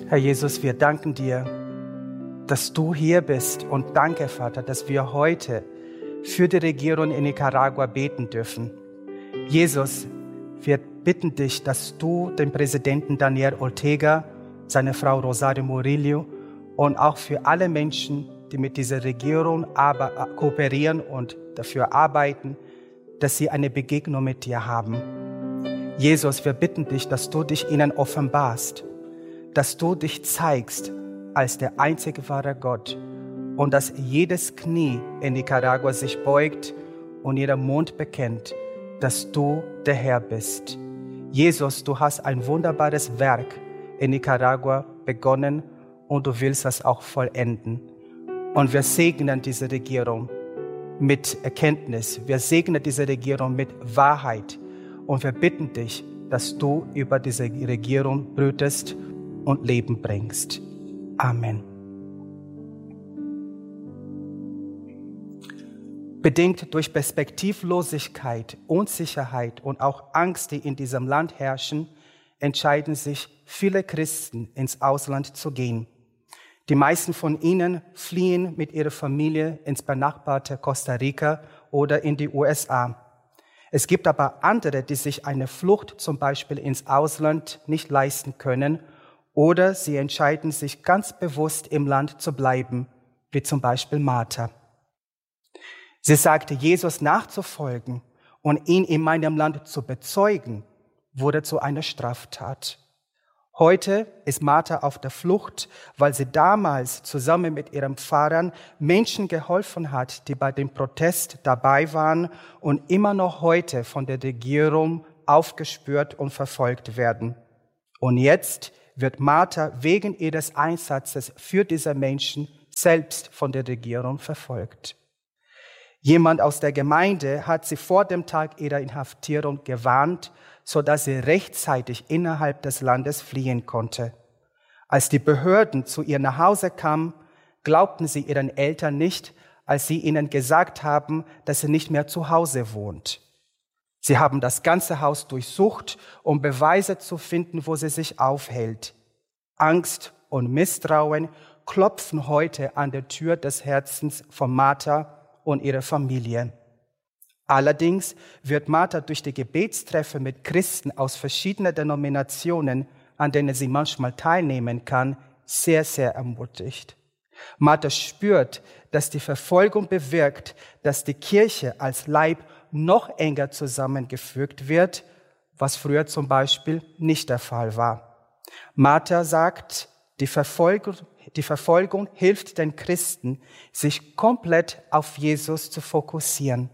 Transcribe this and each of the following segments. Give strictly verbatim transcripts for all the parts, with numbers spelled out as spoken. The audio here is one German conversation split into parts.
Herr Jesus, wir danken dir, dass du hier bist und danke, Vater, dass wir heute für die Regierung in Nicaragua beten dürfen. Jesus, wir bitten dich, dass du den Präsidenten Daniel Ortega, seine Frau Rosario Murillo und auch für alle Menschen, die mit dieser Regierung aber kooperieren und dafür arbeiten, dass sie eine Begegnung mit dir haben. Jesus, wir bitten dich, dass du dich ihnen offenbarst, dass du dich zeigst als der einzige wahre Gott und dass jedes Knie in Nicaragua sich beugt und jeder Mund bekennt, dass du der Herr bist. Jesus, du hast ein wunderbares Werk in Nicaragua begonnen und du willst das auch vollenden. Und wir segnen diese Regierung mit Erkenntnis. Wir segnen diese Regierung mit Wahrheit. Und wir bitten dich, dass du über diese Regierung brütest und Leben bringst. Amen. Bedingt durch Perspektivlosigkeit, Unsicherheit und auch Angst, die in diesem Land herrschen, entscheiden sich viele Christen, ins Ausland zu gehen. Die meisten von ihnen fliehen mit ihrer Familie ins benachbarte Costa Rica oder in die U S A. Es gibt aber andere, die sich eine Flucht zum Beispiel ins Ausland nicht leisten können oder sie entscheiden sich ganz bewusst im Land zu bleiben, wie zum Beispiel Martha. Sie sagte, Jesus nachzufolgen und ihn in meinem Land zu bezeugen, wurde zu einer Straftat. Heute ist Martha auf der Flucht, weil sie damals zusammen mit ihrem Pfarrer Menschen geholfen hat, die bei dem Protest dabei waren und immer noch heute von der Regierung aufgespürt und verfolgt werden. Und jetzt wird Martha wegen ihres Einsatzes für diese Menschen selbst von der Regierung verfolgt. Jemand aus der Gemeinde hat sie vor dem Tag ihrer Inhaftierung gewarnt, sodass sie rechtzeitig innerhalb des Landes fliehen konnte. Als die Behörden zu ihr nach Hause kamen, glaubten sie ihren Eltern nicht, als sie ihnen gesagt haben, dass sie nicht mehr zu Hause wohnt. Sie haben das ganze Haus durchsucht, um Beweise zu finden, wo sie sich aufhält. Angst und Misstrauen klopfen heute an der Tür des Herzens von Martha und ihrer Familie. Allerdings wird Martha durch die Gebetstreffen mit Christen aus verschiedenen Denominationen, an denen sie manchmal teilnehmen kann, sehr, sehr ermutigt. Martha spürt, dass die Verfolgung bewirkt, dass die Kirche als Leib noch enger zusammengefügt wird, was früher zum Beispiel nicht der Fall war. Martha sagt, die Verfolgung, die Verfolgung hilft den Christen, sich komplett auf Jesus zu fokussieren.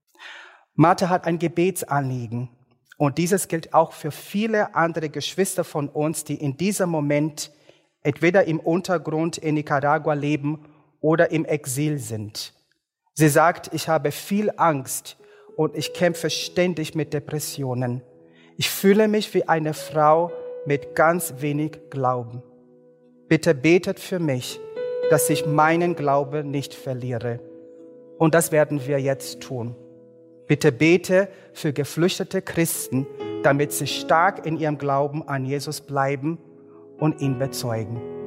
Martha hat ein Gebetsanliegen und dieses gilt auch für viele andere Geschwister von uns, die in diesem Moment entweder im Untergrund in Nicaragua leben oder im Exil sind. Sie sagt, ich habe viel Angst und ich kämpfe ständig mit Depressionen. Ich fühle mich wie eine Frau mit ganz wenig Glauben. Bitte betet für mich, dass ich meinen Glauben nicht verliere. Und das werden wir jetzt tun. Bitte bete für geflüchtete Christen, damit sie stark in ihrem Glauben an Jesus bleiben und ihn bezeugen.